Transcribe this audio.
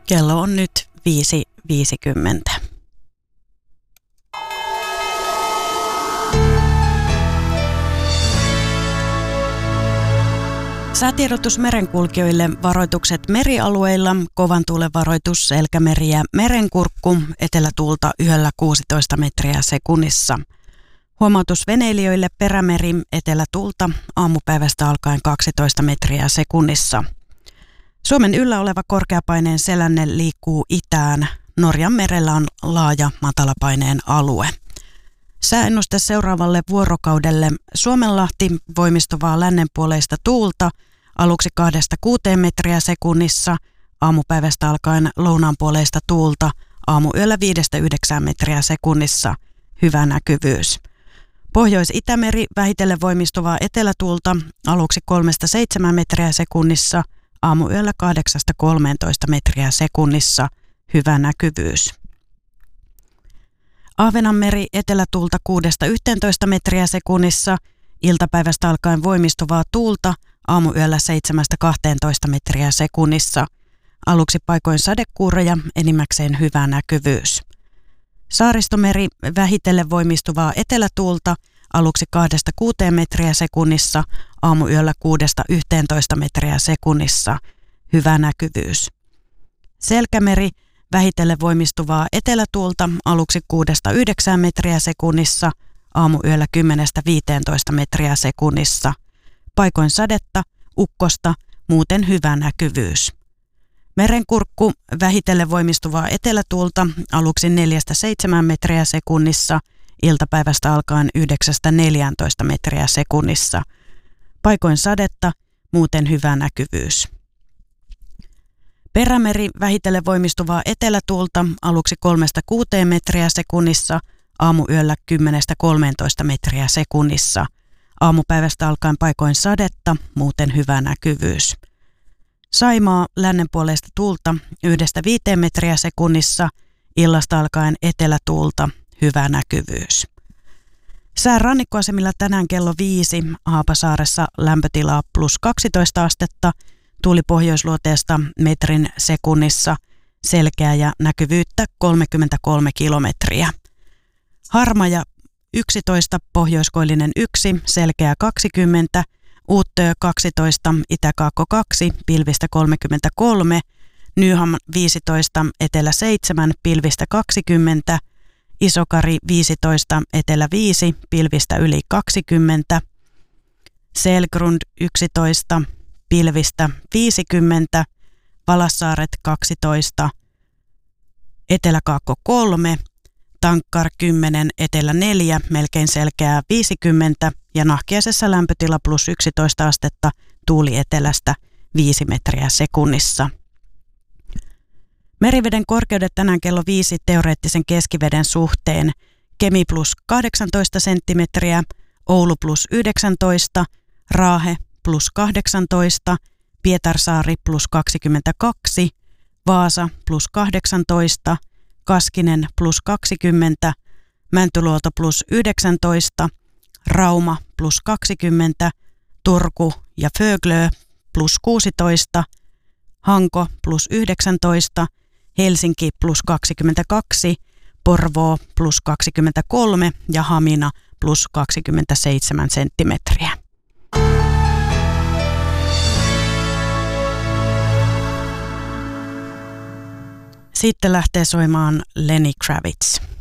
Kello on nyt 5.50. Säätiedotus merenkulkijoille, varoitukset merialueilla, kovan tuulen varoitus, Selkämeri ja Merenkurkku, etelätuulta yöllä 16 metriä sekunnissa. Huomautus veneilijöille, Perämeri, etelätuulta, aamupäivästä alkaen 12 metriä sekunnissa. Suomen yllä oleva korkeapaineen selänne liikkuu itään. Norjan merellä on laaja matalapaineen alue. Sääennuste seuraavalle vuorokaudelle: Suomenlahti, voimistuvaa lännenpuoleista tuulta, aluksi 2-6 metriä sekunnissa, aamupäivästä alkaen lounaanpuoleista tuulta, aamuyöllä 5-9 metriä sekunnissa, hyvä näkyvyys. Pohjois-Itämeri, vähitellen voimistuvaa etelätuulta, aluksi 3-7 metriä sekunnissa, aamuyöllä 8-13 metriä sekunnissa, hyvä näkyvyys. Ahvenanmeri, etelätuulta 6-11 metriä sekunnissa, iltapäivästä alkaen voimistuvaa tuulta, aamuyöllä 7-12 metriä sekunnissa, aluksi paikoin sadekuuroja, enimmäkseen hyvä näkyvyys. Saaristomeri, vähitellen voimistuvaa etelätuulta, aluksi 2-6 metriä sekunnissa, aamuyöllä 6-11 metriä sekunnissa, hyvä näkyvyys. Selkämeri, vähitellen voimistuvaa etelätuulta, aluksi 6-9 metriä sekunnissa, aamuyöllä 10-15 metriä sekunnissa, paikoin sadetta, ukkosta, muuten hyvä näkyvyys. Merenkurkku, vähitellen voimistuvaa etelätuulta, aluksi 4-7 metriä sekunnissa, iltapäivästä alkaen 9-14 metriä sekunnissa, paikoin sadetta, muuten hyvä näkyvyys. Perämeri, vähitellen voimistuvaa etelätuulta, aluksi 3-6 metriä sekunnissa, aamuyöllä 10-13 metriä sekunnissa, aamupäivästä alkaen paikoin sadetta, muuten hyvä näkyvyys. Saimaa, lännenpuoleista tuulta, 1-5 metriä sekunnissa, illasta alkaen etelätuulta, hyvä näkyvyys. Sään rannikkoasemilla tänään kello 5, Haapasaaressa lämpötilaa +12 astetta, tuuli pohjoisluoteesta metrin sekunnissa, selkeä ja näkyvyyttä 33 kilometriä. Harmaja 11, pohjoiskoillinen 1, selkeä 20, Uuttöö 12, Itäkaakko 2, pilvistä 33, Nyham 15, etelä 7, pilvistä 20, Isokari 15, etelä 5, pilvistä yli 20, Selgrund 11, pilvistä 50, Valassaaret 12, Eteläkaakko 3, Tankkar 10, etelä 4, melkein selkeää 50 ja Nahkiaisessa lämpötila +11 astetta, tuuli etelästä 5 metriä sekunnissa. Meriveden korkeudet tänään kello 5 teoreettisen keskiveden suhteen: Kemi +18 senttimetriä, Oulu +19, Raahe +18, Pietarsaari +22, Vaasa +18, Kaskinen +20, Mäntyluoto +19, Rauma +20, Turku ja Föglö +16, Hanko +19, Helsinki +22, Porvoo +23 ja Hamina +27 senttimetriä. Sitten lähtee soimaan Lenny Kravitz.